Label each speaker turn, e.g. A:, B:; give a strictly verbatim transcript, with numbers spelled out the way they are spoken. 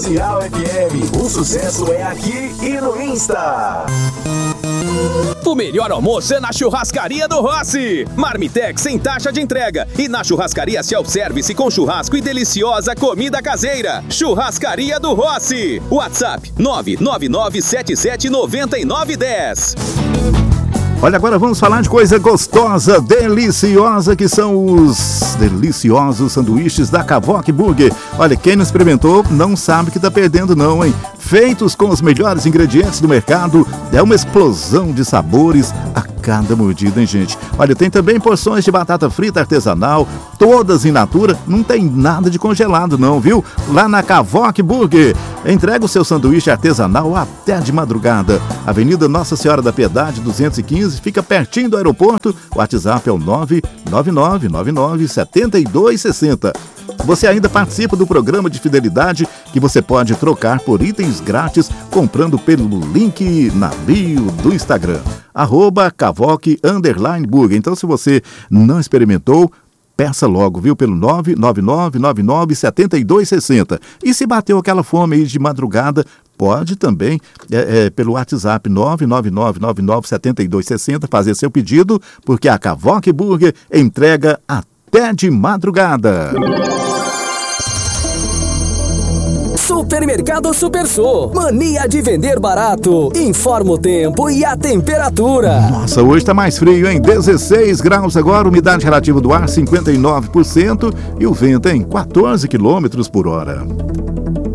A: Musial F M. O sucesso é aqui e no Insta.
B: O melhor almoço é na Churrascaria do Rossi. Marmitex sem taxa de entrega. E na Churrascaria Self-Service com churrasco e deliciosa comida caseira. Churrascaria do Rossi. WhatsApp nove nove nove sete sete nove nove um zero.
C: Olha, agora vamos falar de coisa gostosa, deliciosa, que são os deliciosos sanduíches da Cavoque Burger. Olha, quem não experimentou não sabe que tá perdendo não, hein? Feitos com os melhores ingredientes do mercado, é uma explosão de sabores a cada mordida, hein, gente? Olha, tem também porções de batata frita artesanal, todas in natura, não tem nada de congelado não, viu? Lá na Cavoque Burger, entrega o seu sanduíche artesanal até de madrugada. Avenida Nossa Senhora da Piedade, duzentos e quinze, fica pertinho do aeroporto. O WhatsApp é o nove nove nove nove nove sete dois seis zero. Você ainda participa do programa de fidelidade que você pode trocar por itens grátis comprando pelo link na bio do Instagram, arroba Cavoque Underline Burger. Então, se você não experimentou, peça logo, viu? Pelo nove nove nove nove nove sete dois seis zero. E se bateu aquela fome aí de madrugada, pode também, é, é, pelo WhatsApp nove nove nove nove nove sete dois seis zero, fazer seu pedido, porque a Cavoque Burger entrega até de madrugada.
D: Supermercado Supersul, mania de vender barato. Informa o tempo e a temperatura.
C: Nossa, hoje tá mais frio, hein? dezesseis graus agora, umidade relativa do ar cinquenta e nove por cento e o vento em quatorze quilômetros por hora.